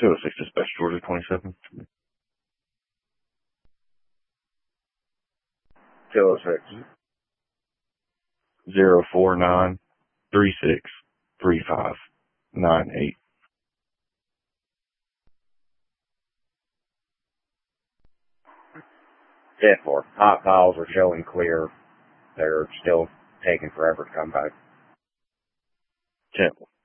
206 Dispatch, Georgia 27. 206. 049 363598. 10-4. Hot calls are showing clear. They're still taking forever to come back. 10-4.